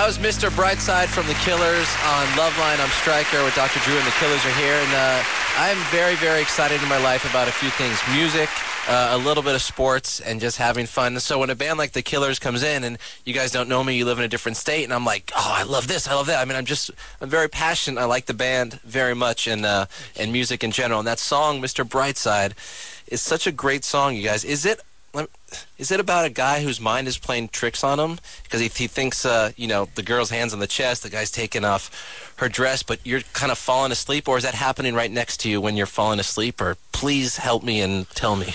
That was Mr. Brightside from The Killers on Loveline. I'm Stryker with Dr. Drew, and The Killers are here. And I'm very, very excited in my life about a few things. Music, a little bit of sports, and just having fun. So when a band like The Killers comes in, and you guys don't know me, you live in a different state, and I'm like, oh, I love this, I love that. I mean, I'm very passionate. I like the band very much, and music in general. And that song, Mr. Brightside, is such a great song, you guys. Is it about a guy whose mind is playing tricks on him? Because he thinks, the girl's hand's on the chest, the guy's taking off her dress, but you're kind of falling asleep? Or is that happening right next to you when you're falling asleep? Or please help me and tell me.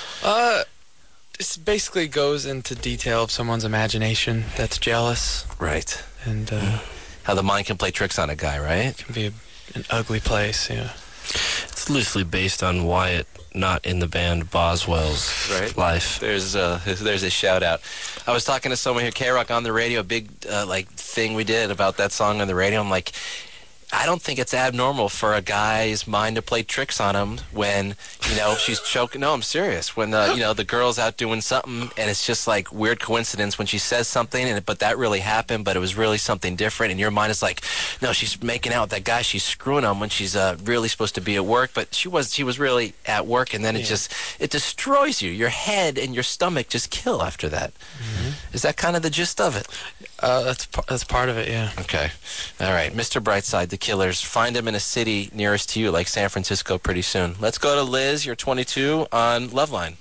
This basically goes into detail of someone's imagination that's jealous. Right. And how the mind can play tricks on a guy, right? It can be an ugly place, yeah. It's loosely based on Wyatt, not in the band Boswell's life. There's a shout out. I was talking to someone here, K-Rock, on the radio, a big thing we did about that song on the radio. I'm like, I don't think it's abnormal for a guy's mind to play tricks on him when, she's choking. No, I'm serious. When, the girl's out doing something and it's just like weird coincidence when she says something, but that really happened, but it was really something different. And your mind is like, no, she's making out with that guy. She's screwing him when she's really supposed to be at work, but she was really at work. And then it destroys you. Your head and your stomach just kill after that. Mm-hmm. Is that kind of the gist of it? That's part of it, yeah. Okay. All right. Mr. Brightside, The Killers. Find him in a city nearest to you, like San Francisco, pretty soon. Let's go to Liz. You're 22 on Loveline.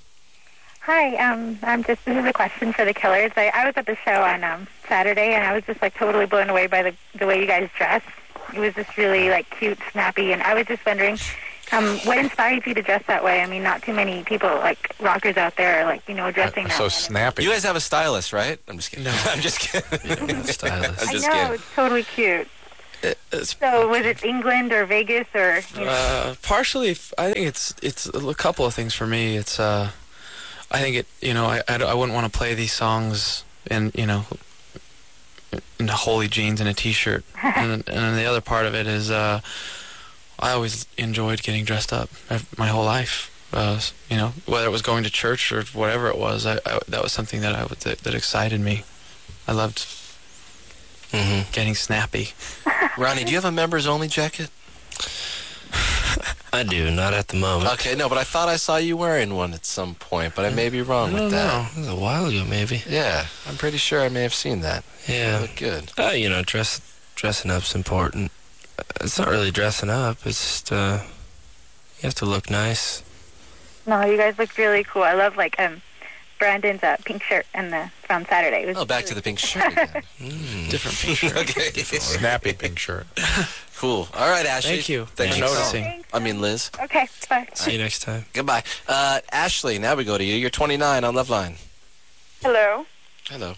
Hi. This is a question for The Killers. I was at the show on Saturday, and I was just totally blown away by the way you guys dress. It was just really cute, snappy, and I was just wondering, what inspired you to dress that way? I mean, not too many people, rockers out there, dressing that so way. snappy. You guys have a stylist, right? I'm just kidding. No. I'm just kidding. Stylist. I'm just I know, kidding. it's totally cute. So was it England or Vegas or? Partially, I think it's a couple of things for me. It's I think I wouldn't want to play these songs in holy jeans and a t-shirt. and the other part of it is I always enjoyed getting dressed up my whole life. Whether it was going to church or whatever it was, that was something that excited me. I loved getting snappy. Ronnie, do you have a members-only jacket? I do, not at the moment. Okay, no, but I thought I saw you wearing one at some point, but I may be wrong with that. It was a while ago, maybe. Yeah, I'm pretty sure I may have seen that. Yeah. You look good. Dressing up's important. It's not really dressing up. It's just, you have to look nice. No, you guys look really cool. I love Brandon's pink shirt from Saturday. It was back to the pink shirt again. Different pink shirt. Okay. Snappy pink shirt. Cool. All right, Ashley. Thank you. Thanks for noticing. Thanks. I mean, Liz. Okay, bye. See you next time. Goodbye. Ashley, now we go to you. You're 29 on Loveline. Hello. Hello.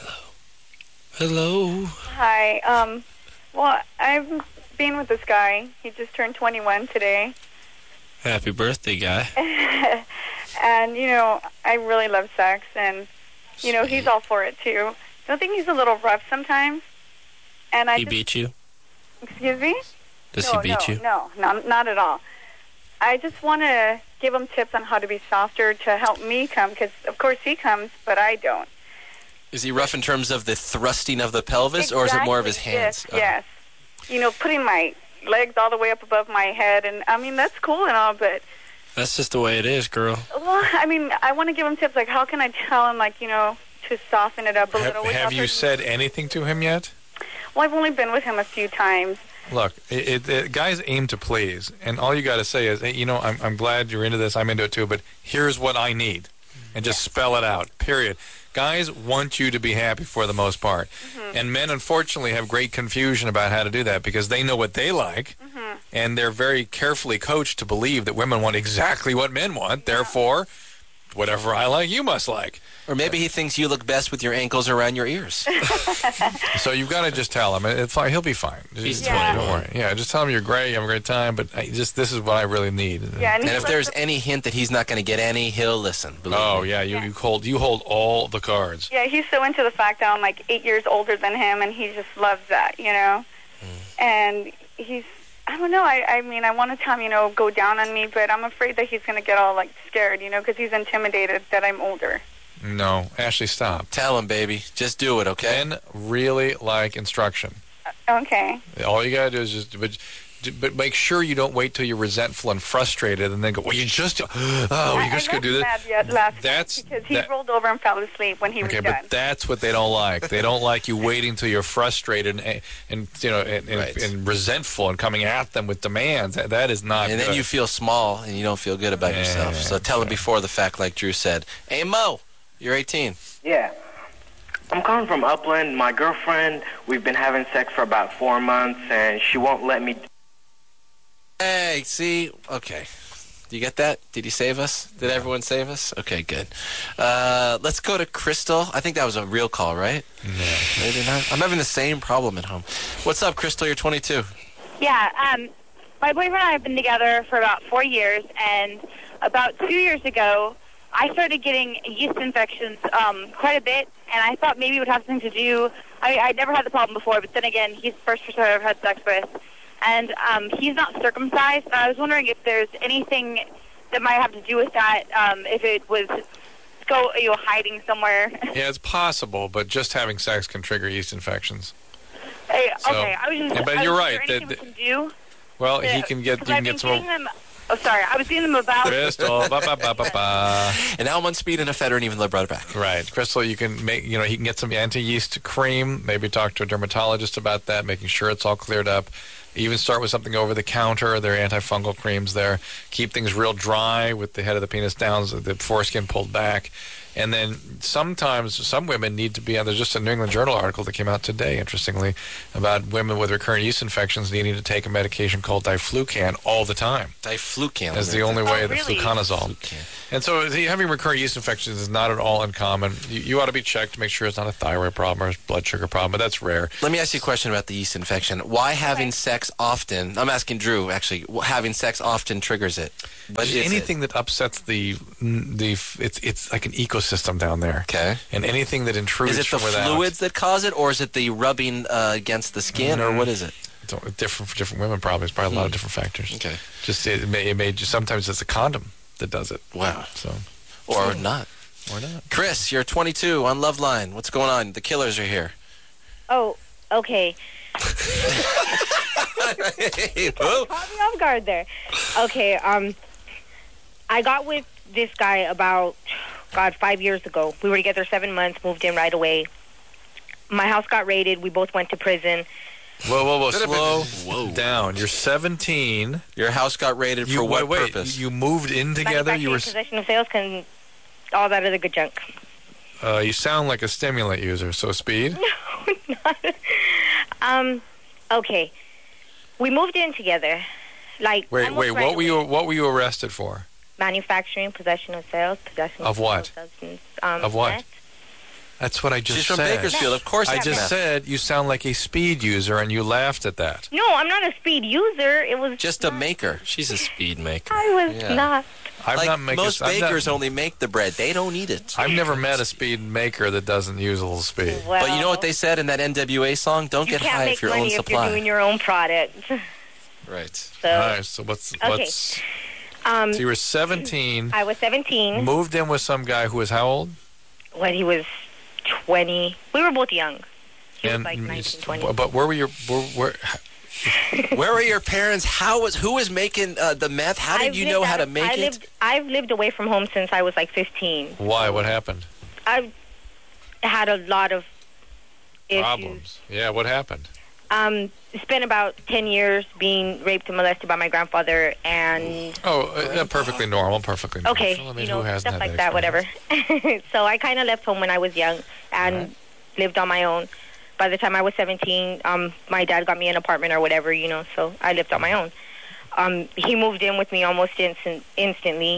Hello. Hi. Well, I've been with this guy. He just turned 21 today. Happy birthday, guy. And, I really love sex, and, he's all for it, too. Don't think he's a little rough sometimes? And He beat you? Excuse me? Does he beat you? No, not at all. I just want to give him tips on how to be softer to help me come, because, of course, he comes, but I don't. Is he rough in terms of the thrusting of the pelvis, or is it more of his hands? Yes. Putting my legs all the way up above my head, and, that's cool and all, but... That's just the way it is, girl. Well, I want to give him tips, how can I tell him, to soften it up a little? Have you said anything to him yet? Well, I've only been with him a few times. Look, guys aim to please, and all you got to say is, hey, I'm glad you're into this, I'm into it too, but here's what I need, and just spell it out, period. Guys want you to be happy for the most part, and men, unfortunately, have great confusion about how to do that because they know what they like, and they're very carefully coached to believe that women want exactly what men want, therefore, whatever I like, you must like. Or maybe he thinks you look best with your ankles around your ears. So you've got to just tell him. It's fine. He'll be fine. He's 21. Don't worry. Yeah, just tell him you're great, you have a great time, but this is what I really need. Yeah, and if there's any hint that he's not going to get any, he'll listen. Oh, yeah, you hold all the cards. Yeah, he's so into the fact that I'm 8 years older than him, and he just loves that, And he's, I don't know, I want to tell him, go down on me, but I'm afraid that he's going to get all, scared, because he's intimidated that I'm older. No, Ashley, stop. Tell him, baby. Just do it, okay? Men really like instruction. Okay. All you gotta do is but make sure you don't wait till you're resentful and frustrated and then go, well, you just could do that. Because he rolled over and fell asleep when he was done. But that's what they don't like. They don't like you waiting till you're frustrated and resentful and coming at them with demands. That is not And good. then you feel small and you don't feel good about yourself. So tell him before the fact, like Drew said. Hey, Mo, you're 18. Yeah. I'm calling from Upland. My girlfriend, we've been having sex for about 4 months, and she won't let me. Hey, see? Okay. Do you get that? Did you save us? Did everyone save us? Okay, good. Let's go to Crystal. I think that was a real call, right? No. Maybe not. I'm having the same problem at home. What's up, Crystal? You're 22. Yeah, my boyfriend and I have been together for about 4 years, and about 2 years ago, I started getting yeast infections quite a bit, and I thought maybe it would have something to do. I'd never had the problem before, but then again, he's the first person I've ever had sex with. And he's not circumcised. I was wondering if there's anything that might have to do with that, if it was hiding somewhere. Yeah, it's possible, but just having sex can trigger yeast infections. Okay, I was just. But you're right. Is there anything we can do? Well, he can get some. Oh, sorry. I was getting them about. Crystal, And now I'm on speed and ephedrine, even though I brought it back. Right, Crystal. You can he can get some anti-yeast cream. Maybe talk to a dermatologist about that, making sure it's all cleared up. Even start with something over the counter. There are antifungal creams there. Keep things real dry with the head of the penis down, so the foreskin pulled back. And then sometimes some women need to be on. There's just a New England Journal article that came out today, interestingly, about women with recurrent yeast infections needing to take a medication called diflucan all the time. Diflucan. That's the only way, the really? fluconazole. And so having recurrent yeast infections is not at all uncommon. You ought to be checked to make sure it's not a thyroid problem or a blood sugar problem, but that's rare. Let me ask you a question about the yeast infection. Why having sex often, I'm asking Drew, actually, having sex often triggers it. But anything that upsets it's like an ecosystem down there. Okay. And anything that intrudes is it the from without. fluids that cause it, or is it the rubbing against the skin, or what is it? It's different for different women, probably. It's probably a lot of different factors. Okay. Just it may just sometimes it's a condom that does it. Wow. So. Or not. Or not. Chris, you're 22 on Loveline. What's going on? The killers are here. Oh, okay. Hey, Caught me off guard there. Okay, I got with this guy about, 5 years ago. We were together 7 months, moved in right away. My house got raided. We both went to prison. Whoa. Slow down. You're 17. Your house got raided for what purpose? You moved in together? You were possession of sales, all that other good junk. You sound like a stimulant user. So speed? No, not. Okay. We moved in together. Like wait. What were you arrested for? Manufacturing, possession of sales, possession of what? Substance, of what? meth. That's what I just said. She's from Bakersfield. Of course, I just said you sound like a speed user, and you laughed at that. No, I'm not a speed user. It was just a maker. She's a speed maker. I was not. I'm not making. Most bakers only make the bread. They don't eat it. I've never met a speed maker that doesn't use a little speed. Well, but you know what they said in that NWA song? Don't get high if your own supply. You can't make money if you're doing your own product. Right. So, all right. So what's so you were 17. I was 17. Moved in with some guy who was how old? When he was 20. We were both young. He was like 19, 20. But where were your where were your parents? Who was making the meth? How did you know how to make it? I've lived away from home since I was like 15. Why? What happened? I've had a lot of problems. Yeah, what happened? Spent about 10 years being raped and molested by my grandfather, and perfectly normal. Okay, I mean, stuff like that, whatever. So I kind of left home when I was young and lived on my own. By the time I was 17, my dad got me an apartment or whatever, so I lived on my own. He moved in with me almost instantly,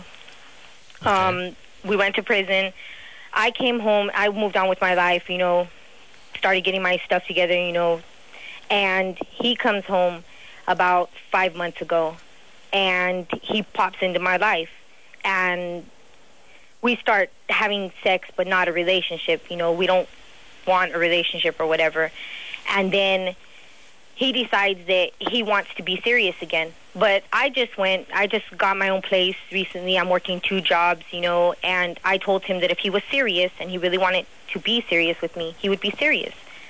We went to prison. I came home. I moved on with my life, started getting my stuff together, and he comes home about 5 months ago, and he pops into my life, and we start having sex, but not a relationship. We don't want a relationship or whatever. And then he decides that he wants to be serious again. But I just got my own place recently. I'm working 2 jobs, and I told him that if he was serious and he really wanted to be serious with me, he would be serious.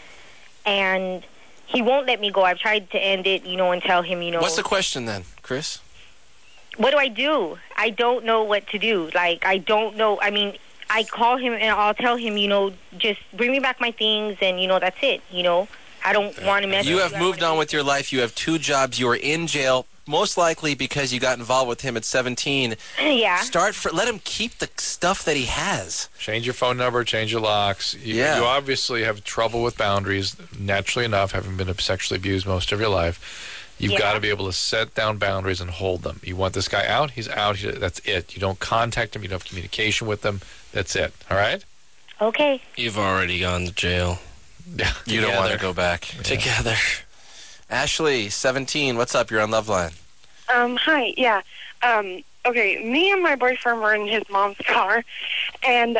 And he won't let me go. I've tried to end it, and tell him, What's the question then, Chris? What do I do? I don't know what to do. Like, I don't know. I mean, I call him and I'll tell him, just bring me back my things and, that's it, I don't want to mess You with have moved on with your life. You have 2 jobs. You are in jail, most likely because you got involved with him at 17. Yeah. Let him keep the stuff that he has. Change your phone number, change your locks. You obviously have trouble with boundaries, naturally enough, having been sexually abused most of your life. You've got to be able to set down boundaries and hold them. You want this guy out, he's out. That's it. You don't contact him. You don't have communication with him. That's it. All right? Okay. You've already gone to jail. Yeah. You don't want to go back. Yeah. Together. Ashley, 17. What's up? You're on Loveline. Hi. Yeah. Okay. Me and my boyfriend were in his mom's car, and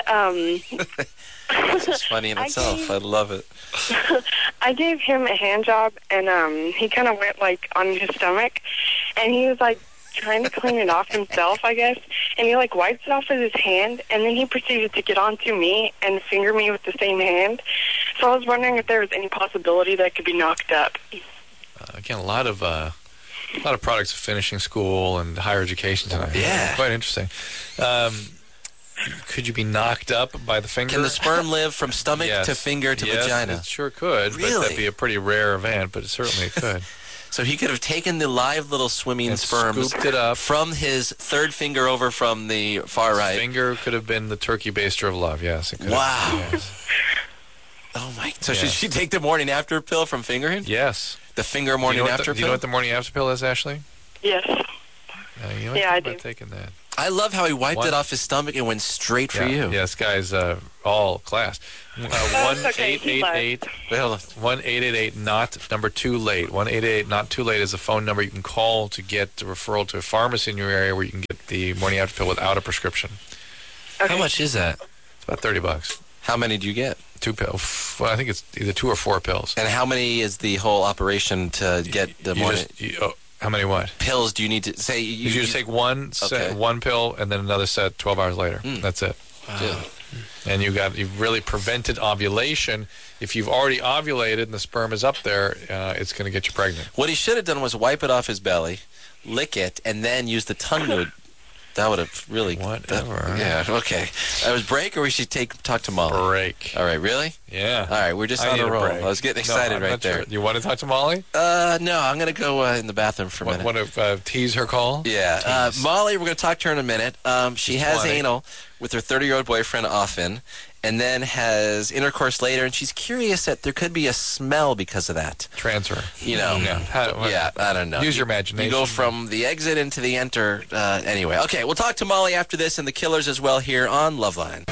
This is funny in itself. I love it. I gave him a hand job, and he kind of went on his stomach, and he was trying to clean it off himself, I guess, and he wiped it off with his hand, and then he proceeded to get onto me and finger me with the same hand. So I was wondering if there was any possibility that could be knocked up. Again, a lot of products of finishing school and higher education tonight. Yeah. Quite interesting. Could you be knocked up by the finger? Can the sperm live from stomach to finger to vagina? It sure could. Really? But that'd be a pretty rare event, but certainly it could. So he could have taken the live little swimming and sperms scooped it up from his third finger over from the far right. Finger could have been the turkey baster of love. Yes, it could. Wow. Yes. Oh my! So should she take the morning after pill from fingering? Yes. The finger morning after pill. Do you know what the morning after pill is, Ashley? Yes. I do. Taking that. I love how he wiped it off his stomach and went straight for you. Yeah, this guy's all class. 1-888 not number 2 late. 1-888 not too late is a phone number you can call to get a referral to a pharmacy in your area where you can get the morning after pill without a prescription. Okay. How much is that? It's about $30. How many do you get? 2 pills. Well, I think it's either 2 or 4 pills. And how many is the whole operation to get the morning? How many what? Pills do you need to say? You just take one pill and then another set 12 hours later. That's it. Wow. And you've really prevented ovulation. If you've already ovulated and the sperm is up there, it's going to get you pregnant. What he should have done was wipe it off his belly, lick it, and then use the tongue to. That would have really. Whatever. Yeah. Okay. That was break, or we should talk to Molly. Break. All right. Really? Yeah. All right. We're just on a roll. I was getting excited right there. Sure. You want to talk to Molly? No. I'm going to go in the bathroom for a minute. Want to tease her call? Yeah. Molly, we're going to talk to her in a minute. She has anal with her 30-year-old boyfriend often, and then has intercourse later, and she's curious that there could be a smell because of that. Transfer. Yeah, I don't know. Use your imagination. You go from the exit into the enter. Anyway, okay, we'll talk to Molly after this and the Killers as well here on Loveline.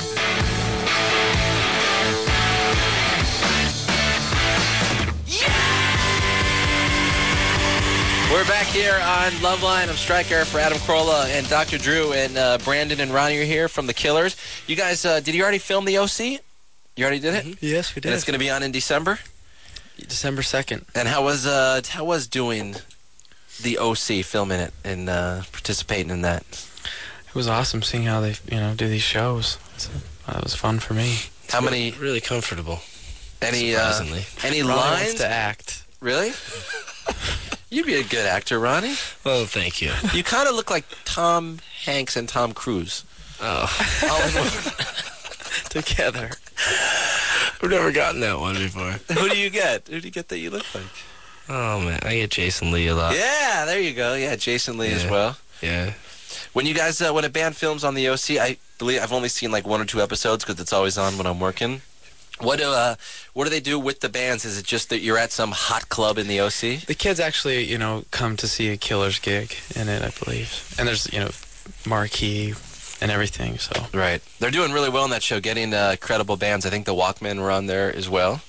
We're back here on Loveline. I'm Stryker for Adam Carolla and Dr. Drew, and Brandon and Ronnie are here from The Killers. You guys, did you already film the OC? You already did it? Yes, we did. And it's going to be on in December? December 2nd. And how was doing the OC, filming it and participating in that? It was awesome seeing how they, do these shows. It was fun for me. How many? Really comfortable. Any Ronnie lines wants to act? Really? You'd be a good actor, Ronnie. Well, thank you. You kind of look like Tom Hanks and Tom Cruise. Oh. All in one. Together. I've never gotten that one before. Who do you get? Who do you get that you look like? Oh, man. I get Jason Lee a lot. Yeah, there you go. Yeah, Jason Lee as well. Yeah. When you guys, when a band films on the OC, I believe I've only seen like 1 or 2 episodes because it's always on when I'm working. What do they do with the bands? Is it just that you're at some hot club in the OC? The kids actually, come to see a Killers gig in it, I believe. And there's, marquee and everything, so. Right. They're doing really well in that show, getting credible bands. I think the Walkmen were on there as well.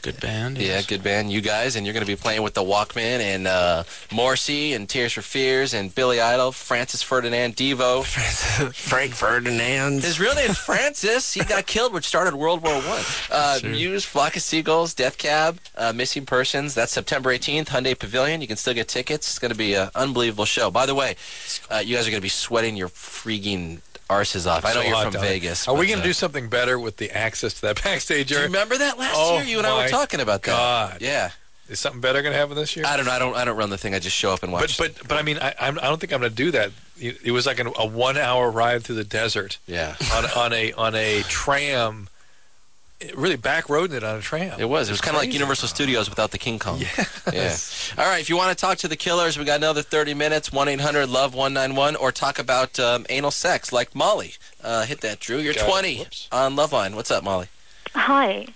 Good band. Yeah, Yes. good band. You guys, and you're going to be playing with the Walkmen and Morrissey and Tears for Fears and Billy Idol, Francis Ferdinand Devo. Frank Ferdinand. His real name's Francis. He got killed, which started World War I. Sure. Muse, Flock of Seagulls, Death Cab, Missing Persons. That's September 18th, Hyundai Pavilion. You can still get tickets. It's going to be an unbelievable show. By the way, you guys are going to be sweating your freaking arses off. I know So you're hot from down there. Vegas. Are we but, going to do something better with the access to that backstage Do you area? remember that last Oh, year? You and I were my talking about that. God. Yeah. Is something better going to happen this year? I don't know. I don't run the thing. I just show up and watch. But I mean, I don't think I'm going to do that. It was like a 1 hour ride through the desert yeah. on a tram. Really back roading it on a tram. It was kind of like crazy. Universal Studios without the King Kong. Yes. Yeah. All right. If you want to talk to the Killers, we got another 30 minutes. 1-800-LOVE-191, or talk about anal sex like Molly. Hit that, Drew. You're Got it. 20 Whoops. on Loveline. What's up, Molly? Hi.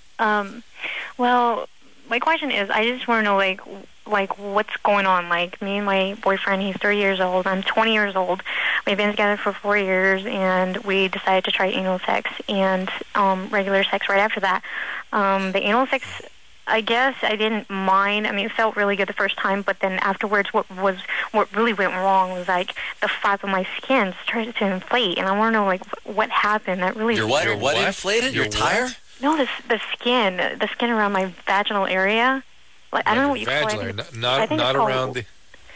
Well, my question is, I just want to know, like what's going on. Like, me and my boyfriend, he's 30 years old. I'm 20 years old. We've been together for 4 years, and we decided to try anal sex and regular sex right after that. The anal sex, I guess I didn't mind. I mean, it felt really good the first time, but then afterwards, what really went wrong was like the fat of my skin started to inflate, and I want to know like what happened. That really Your what inflated? Your tire? what? No, the skin around my vaginal area. Like, I don't know what you call Vaginally, it. I not think it's called around the.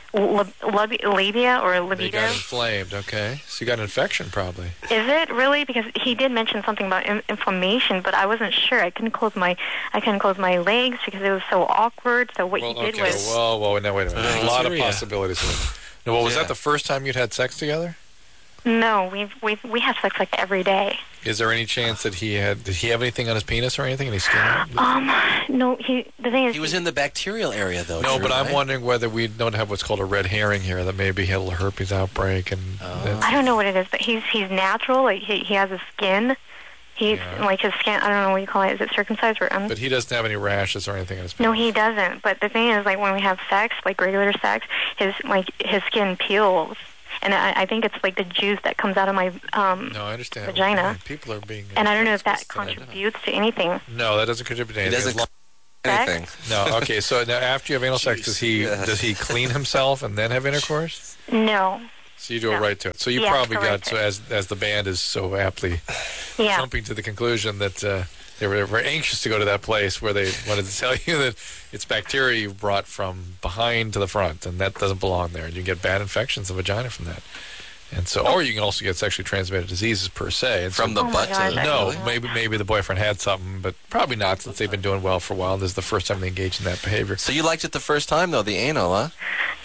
labia or They libido. got inflamed. Okay, so you got an infection probably. Is it really? Because he did mention something about inflammation, but I wasn't sure. I couldn't close my legs because it was so awkward. So what you did was Well, now wait a minute. There's a lot of possibilities here. Now, well, was Yeah. that the first time you'd had sex together? no. We have sex like every day. Is there any chance that did he have anything on his penis or anything? Any skin? No. The thing is, He was in the bacterial area, though. No, Drew, but I'm right? wondering whether we don't have what's called a red herring here, that maybe he had a little herpes outbreak, and I don't know what it is, but he's natural. Like he has a skin. He's like his skin. I don't know what you call it. Is it circumcised or but he doesn't have any rashes or anything on his penis. No, he doesn't. But the thing is, like when we have sex, like regular sex, his skin peels, and I think it's like the juice that comes out of my No, I understand. vagina. People are being. And I don't know if that contributes to anything. No, that doesn't contribute to He anything. doesn't anything. No. Okay. So now, after you have anal sex, does he clean himself and then have intercourse? No. So you do it right to it. So you Yeah, probably got correct. so as the band is so aptly Yeah. jumping to the conclusion that they were very anxious to go to that place where they wanted to tell you that it's bacteria you've brought from behind to the front, and that doesn't belong there, and you get bad infections of vagina from that. And so, or you can also get sexually transmitted diseases per se. And From so, the butt to the no, maybe the boyfriend had something, but probably not, since they've been doing well for a while. This is the first time they engaged in that behavior. So you liked it the first time, though, the anal, huh?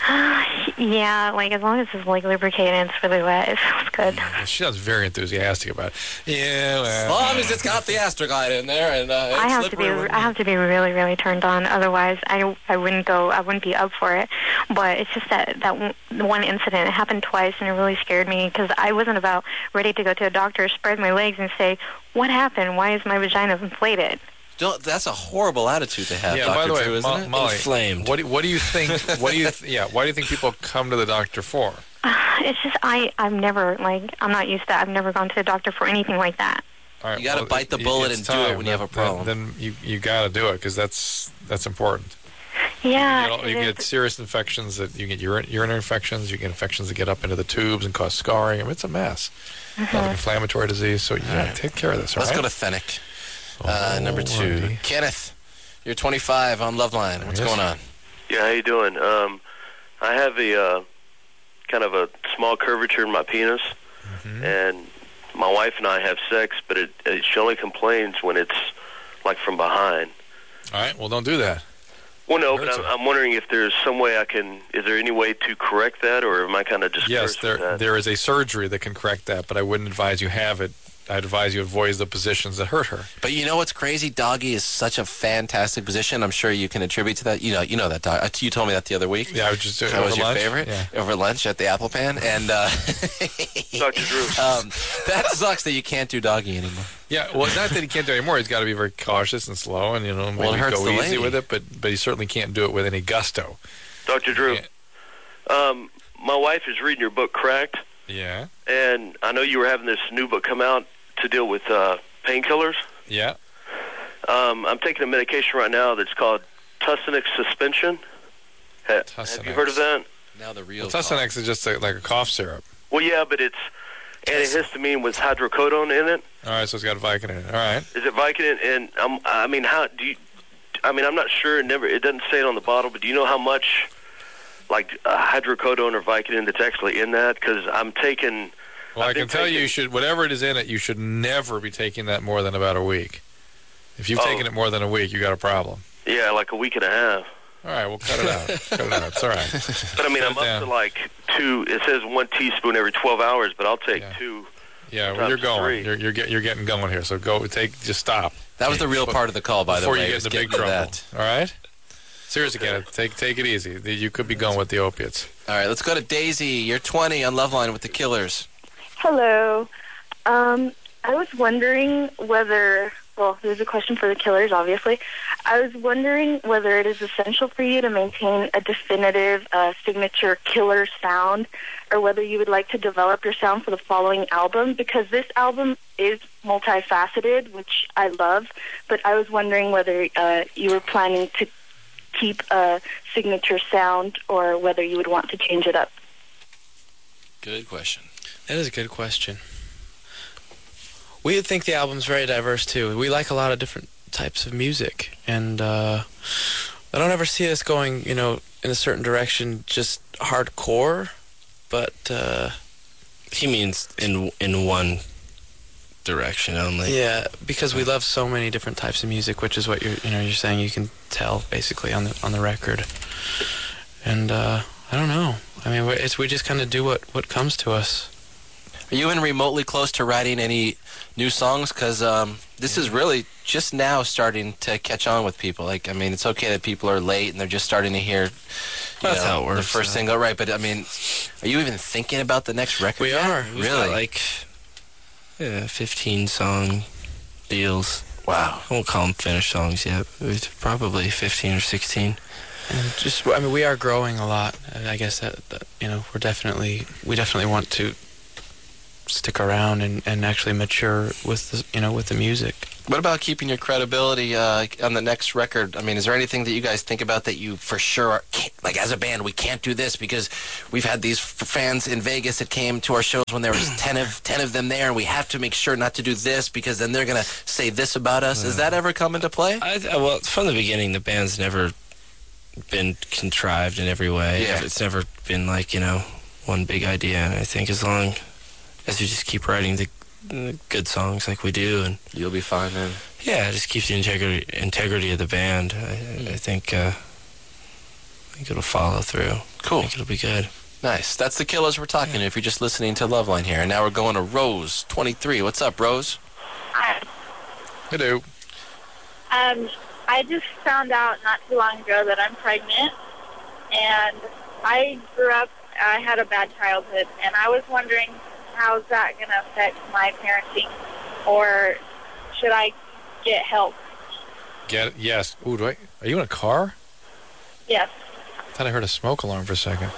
Yeah, like as long as it's like lubricated and it's really wet, it feels good. She sounds very enthusiastic about it. Yeah, As well. long as it's got the astrogide in there, and it's I have to be really, really turned on. Otherwise, I wouldn't go. I wouldn't be up for it. But it's just that one incident. It happened twice, and it really scared me because I wasn't about ready to go to a doctor, spread my legs, and say, "What happened? Why is my vagina inflated?" That's a horrible attitude to have, Yeah. Dr. By the way, Drew, isn't it? Molly, Inflamed. What do you think? Why do you think people come to the doctor for? It's just I've never I'm not used to. I've never gone to a doctor for anything like that. All right, You gotta bite the bullet it's and do it time. when you have a problem. Then you got to do it because that's important. Yeah. You get serious infections that you get urinary infections. You get infections that get up into the tubes and cause scarring. I mean, it's a mess. Inflammatory disease. So you got to take care of this. All Let's right? go to Fennec. Number 2. righty. Kenneth, you're 25 on Loveline. What's Yes. going on? Yeah, how you doing? I have a kind of a small curvature in my penis, and my wife and I have sex, but she only complains when it's like from behind. All right. Well, don't do that. Well, no, but Hurts her. I'm wondering if there's some way I can. Is there any way to correct that, or am I kind of just Yes, cursed with that? there is a surgery that can correct that, but I wouldn't advise you have it. I'd advise you avoid the positions that hurt her. But you know what's crazy? Doggy is such a fantastic position. I'm sure you can attribute to that. You know that dog. You told me that the other week. Yeah, I was just That over was your lunch? favorite Yeah. over lunch at the Apple Pan, and Dr. Drew. that sucks that you can't do doggy anymore. Yeah, well, not that he can't do it anymore. He's got to be very cautious and slow, and Well, it maybe hurts go the easy lady. with it. But he certainly can't do it with any gusto. Dr. Drew, Yeah. my wife is reading your book, Cracked, Yeah, and I know you were having this new book come out to deal with painkillers. yeah. I'm taking a medication right now that's called Tussinex suspension. Have you heard of that? Now the real. Well, Tussinex is just like a cough syrup. Well, yeah, but it's antihistamine with hydrocodone in it. All right, so it's got Vicodin in it. All right. Is it Vicodin? And I mean, how do you? I mean, I'm not sure. It doesn't say it on the bottle, but do you know how much, like hydrocodone or Vicodin that's actually in that? Because I'm taking. Well, I can tell you should, whatever it is in it, you should never be taking that more than about a week. If you've taken it more than a week, you got a problem. Yeah, like a week and a half. All right, well, cut it out. Cut it out. It's all right. But I mean, I'm up to like 2. It says 1 teaspoon every 12 hours, but I'll take 2. Yeah, well, you're going. You're getting going here. So just stop. That was the real part of the call, by the way. Before you get into big trouble. All right? Seriously, Kenneth, take it easy. You could be going with the opiates. All right, let's go to Daisy. You're 20 on Loveline with the Killers. Hello. I was wondering whether, well, there's a question for the Killers, obviously. I was wondering whether it is essential for you to maintain a definitive signature Killer sound, or whether you would like to develop your sound for the following album, because this album is multifaceted, which I love, but I was wondering whether you were planning to keep a signature sound or whether you would want to change it up. Good question. That is a good question. We think the album's very diverse, too. We like a lot of different types of music, and I don't ever see us going, in a certain direction, just hardcore, but he means in one direction only. Yeah, because we love so many different types of music, which is what you're saying. You can tell basically on the record, and I don't know. I mean, we just kind of do what comes to us. Are you even remotely close to writing any new songs? Because this is really just now starting to catch on with people. Like, I mean, it's okay that people are late and they're just starting to hear that's how it works, the first single, right? But, I mean, are you even thinking about the next record? We are. Really? Like 15-song deals. Wow. I won't call them finished songs yet. But probably 15 or 16. And we are growing a lot. I guess that we definitely want to stick around and actually mature with the music. What about keeping your credibility on the next record? I mean, is there anything that you guys think about that you for sure can't, like as a band, we can't do this because we've had these fans in Vegas that came to our shows when there was 10 of them there, and we have to make sure not to do this because then they're going to say this about us. Has that ever come into play? Well, from the beginning, the band's never been contrived in every way. Yeah. It's never been like, one big idea. And I think as long as we just keep writing the good songs like we do, and you'll be fine then. Yeah, just keep the integrity of the band. I think it'll follow through. Cool. I think it'll be good. Nice. That's the Killers we're talking to if you're just listening to Loveline here. And now we're going to Rose, 23. What's up, Rose? Hi. Hello. I just found out not too long ago that I'm pregnant, and I had a bad childhood, and I was wondering how's that going to affect my parenting, or should I get help? Yes. Ooh, are you in a car? Yes. I thought I heard a smoke alarm for a second.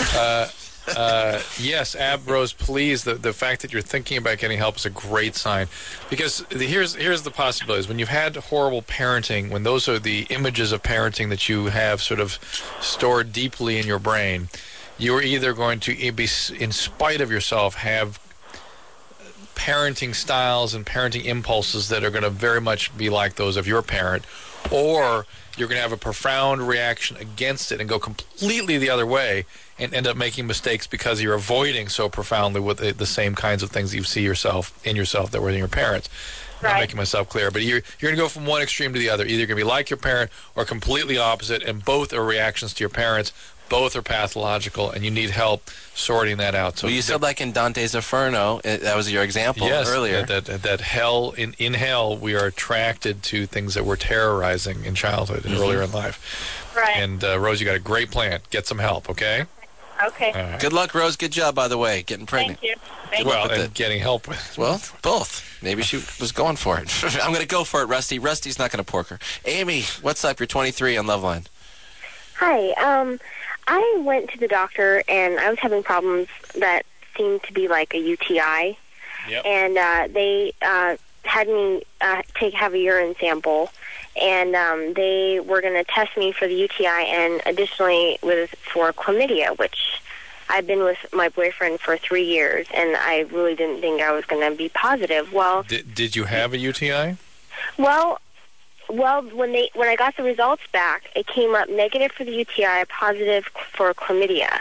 Yes, Rose, please. The fact that you're thinking about getting help is a great sign, because here's the possibilities. When you've had horrible parenting, when those are the images of parenting that you have sort of stored deeply in your brain, you're either going to be, in spite of yourself, have parenting styles and parenting impulses that are going to very much be like those of your parent, or you're going to have a profound reaction against it and go completely the other way and end up making mistakes because you're avoiding so profoundly with the same kinds of things that you see in yourself that were in your parents. Right. I'm not making myself clear, but you're going to go from one extreme to the other. Either you're going to be like your parent or completely opposite, and both are reactions to your parents. Both are pathological, and you need help sorting that out. So you said like in Dante's Inferno, that was your example earlier. That hell, in hell, we are attracted to things that we're terrorizing in childhood and earlier in life. Right. And Rose, you got a great plan. Get some help, okay? Okay. Right. Good luck, Rose. Good job, by the way, getting pregnant. Thank you. Well, and getting help with. Well, both. Maybe she was going for it. I'm going to go for it, Rusty. Rusty's not going to pork her. Amy, what's up? You're 23 on Loveline. Hi. I went to the doctor, and I was having problems that seemed to be like a UTI. Yep. And they had me have a urine sample, and they were going to test me for the UTI and additionally for chlamydia, which I've been with my boyfriend for 3 years, and I really didn't think I was going to be positive. Well, did you have a UTI? Well, when I got the results back, it came up negative for the UTI, positive for chlamydia.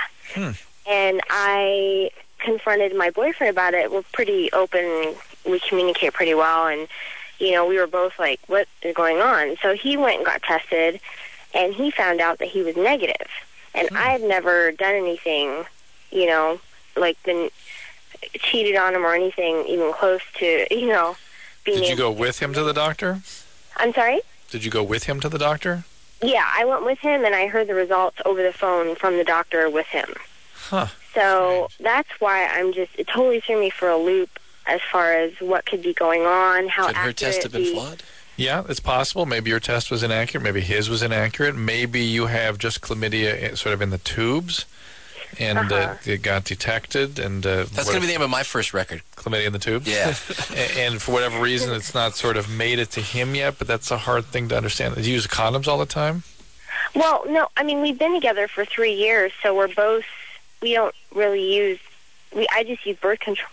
And I confronted my boyfriend about it. We're pretty open. We communicate pretty well, and we were both like, "What is going on?" So he went and got tested, and he found out that he was negative. And I had never done anything, like been cheated on him or anything even close to, being. Did you go with him to the doctor? I'm sorry? Did you go with him to the doctor? Yeah, I went with him, and I heard the results over the phone from the doctor with him. Huh. So that's why it totally threw me for a loop as far as what could be going on, how Could her test have been flawed? Yeah, it's possible. Maybe your test was inaccurate. Maybe his was inaccurate. Maybe you have just chlamydia sort of in the tubes, and it got detected. And that's going to be the name of my first record. Chlamydia in the tubes? Yeah. And for whatever reason, it's not sort of made it to him yet, but that's a hard thing to understand. Do you use condoms all the time? Well, no. I mean, we've been together for 3 years, so we don't really use, I just use birth control.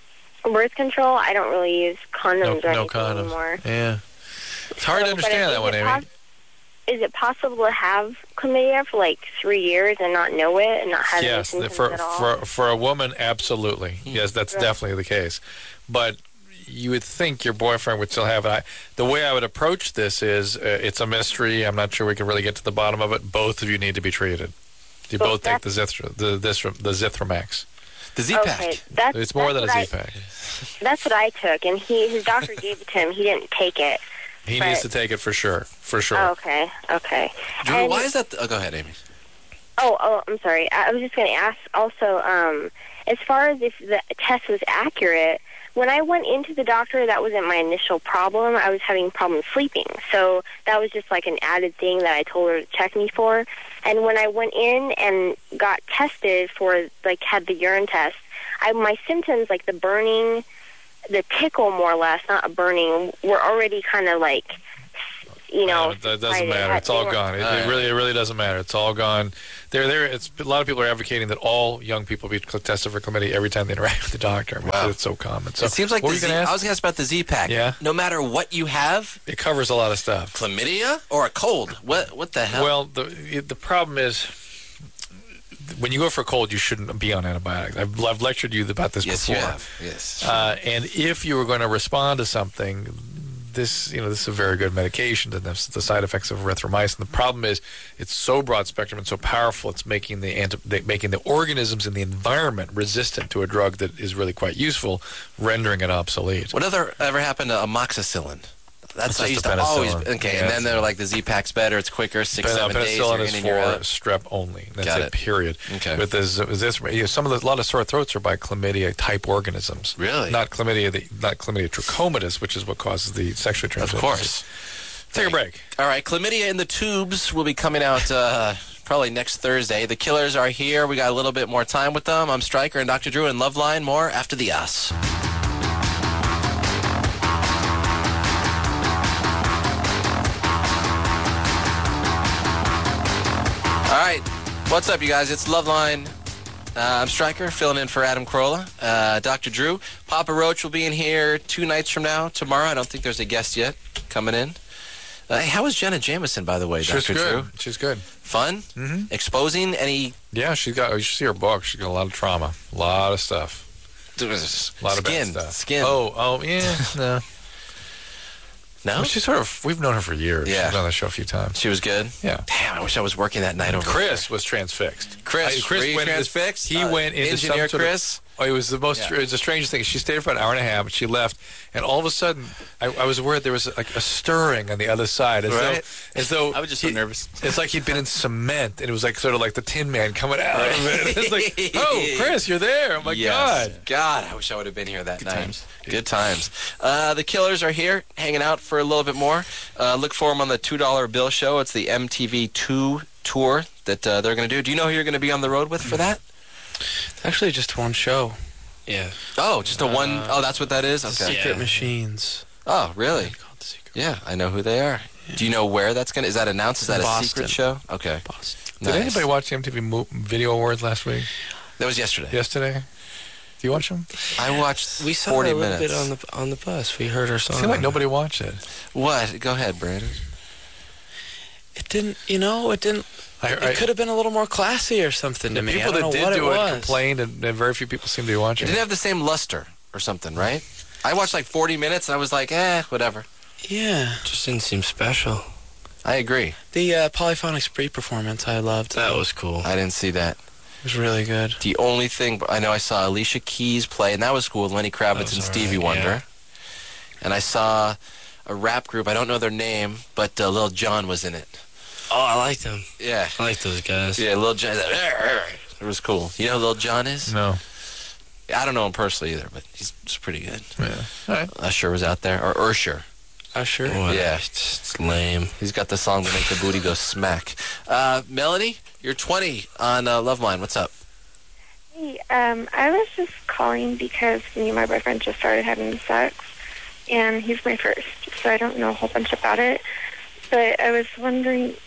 I don't really use condoms or anything anymore. Yeah. It's hard to understand that one, Amy. Is it possible to have chlamydia for like 3 years and not know it and not have any symptoms at all? For a woman, absolutely. Yes, that's definitely the case. But you would think your boyfriend would still have it. The way I would approach this is it's a mystery. I'm not sure we can really get to the bottom of it. Both of you need to be treated. You both take the Zithromax. The Z-Pack. Okay, it's more than a Z-Pack. That's what I took, and his doctor gave it to him. He didn't take it. He needs to take it for sure. Okay. Drew, why is that? Go ahead, Amy. Oh, I'm sorry. I was just going to ask also, as far as if the test was accurate, when I went into the doctor, that wasn't my initial problem. I was having problems sleeping. So that was just like an added thing that I told her to check me for. And when I went in and got tested for, had the urine test, my symptoms, like the burning, the tickle more or less, not a burning, were already kind of that doesn't matter. It's all gone. It really doesn't matter. It's all gone. It's a lot of people are advocating that all young people be tested for chlamydia every time they interact with the doctor. Wow. It's so common. So it seems like I was going to ask about the Z-Pack. Yeah. No matter what you have, it covers a lot of stuff. Chlamydia or a cold? What the hell? Well, the problem is, when you go for a cold, you shouldn't be on antibiotics. I've lectured you about this before. Yes, you have. Yes. And if you were going to respond to something, this is a very good medication to the side effects of erythromycin. The problem is it's so broad spectrum and so powerful, it's making the organisms in the environment resistant to a drug that is really quite useful, rendering it obsolete. Whatever ever happened to amoxicillin? That's just used to always. Okay, and then they're like the Z-Pack's better. It's quicker. 6-7 days. You're in and you're out. Strep only. That's Got it. Period. Okay. With this, a lot of sore throats are by chlamydia type organisms. Really? Not chlamydia trachomatis, which is what causes the sexually transmitted. Of course. Take a break. All right, chlamydia in the tubes will be coming out probably next Thursday. The Killers are here. We got a little bit more time with them. I'm Stryker and Dr. Drew in Loveline. More after the us. All right, what's up, you guys? It's Loveline. I'm Stryker, filling in for Adam Carolla. Dr. Drew. Papa Roach will be in here 2 nights from now. Tomorrow, I don't think there's a guest yet coming in. Hey, how is Jenna Jameson, by the way, Dr. Drew? She's good. Fun? Mm-hmm. Exposing any... Yeah, you should see her book. She's got a lot of trauma. A lot of stuff. A lot of bad stuff. Skin. Oh, yeah, no. No? Well, we've known her for years. Yeah. She's been on the show a few times. She was good? Yeah. Damn, I wish I was working that night over Chris was transfixed. Chris went transfixed? He went into Engineer some Chris? It was the most. It was the strangest thing. She stayed for an hour and a half, and she left. And all of a sudden, I was aware there was like a stirring on the other side, as though I was just so nervous. It's like he'd been in cement, and it was like sort of like the Tin Man coming out of it. It's like, oh, Chris, you're there! Oh my God, I wish I would have been here that night. Good times. The Killers are here, hanging out for a little bit more. Look for them on the $2 Bill Show. It's the MTV 2 tour that they're going to do. Do you know who you're going to be on the road with for that? Actually, just one show. Yeah. Oh, just a one. Oh, that's what that is. Okay. Secret Machines. Oh, really? Yeah, I know who they are. Yeah. Do you know where that's gonna? Is that announced? Is that a secret show? Okay. Boston. Nice. Did anybody watch the MTV Video Awards last week? That was yesterday. Yesterday. Do you watch them? I watched. We saw 40 it a little minutes. bit on the bus. We heard our song. I feel like nobody watched it. What? Go ahead, Brandon. It didn't. You know, it didn't. It could have been a little more classy or something to me. People I don't that know what did do it was. complained, and very few people seemed to be It watching. didn't have the same luster or something, right? I watched like 40 minutes, and I was like, whatever. Yeah. Just didn't seem special. I agree. The Polyphonic Spree performance I loved. That was cool. I didn't see that. It was really good. The only thing, I know I saw Alicia Keys play, and that was cool, Lenny Kravitz and Stevie Wonder. Yeah. And I saw a rap group, I don't know their name, but Lil Jon was in it. Oh, I like them. Yeah. I like those guys. Yeah, Lil Jon. It was cool. You know who Lil Jon is? No. I don't know him personally either, but he's pretty good. Yeah. All right. Usher was out there, or Ursher. Usher? Yeah. It's lame. He's got the song to make the booty go smack. Melanie, you're 20 on Loveline. What's up? Hey, I was just calling because me and my boyfriend just started having sex, and he's my first, so I don't know a whole bunch about it. But I was wondering,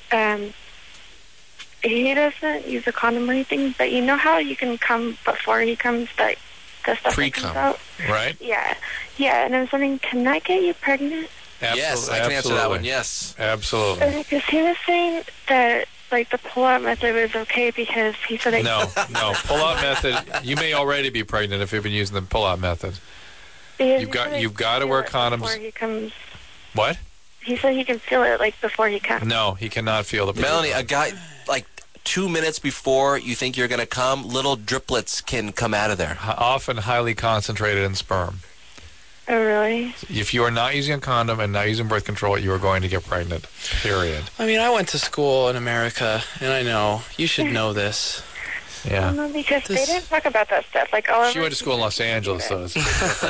he doesn't use a condom or anything, but you know how you can come before he comes, but the stuff that comes out? Right. Yeah. Yeah, and I was wondering, can I get you pregnant? Yes, I can answer that one, yes. Absolutely. Because he was saying that, like, the pull-out method was okay because he said that... No. Pull-out method, you may already be pregnant if you've been using the pull-out method. You've got to wear condoms. Before he comes... What? He said he can feel it, like, before he comes. No, he cannot feel the... Melanie, a guy, like, 2 minutes before you think you're going to come, little driplets can come out of there. Often highly concentrated in sperm. Oh, really? If you are not using a condom and not using birth control, you are going to get pregnant. Period. I mean, I went to school in America, and I know. You should know this. Yeah. No, because they didn't talk about that stuff. Like, all She went to school in Los Angeles, so it's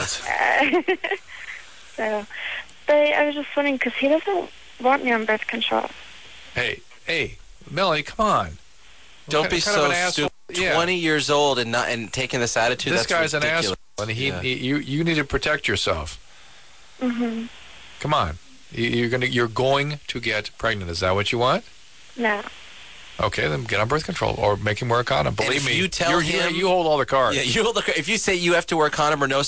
so, but I was just wondering, because he doesn't want me on birth control. Hey, Melanie, come on. Don't be so stupid. 20 years old and taking this attitude. This that's guy's ridiculous. an asshole, and you need to protect yourself. Mm-hmm. Come on, you're going to get pregnant. Is that what you want? No. Okay, then get on birth control or make him wear a condom. Believe me, you tell him, you hold all the cards. Yeah, you hold the. If you say you have to wear a condom or no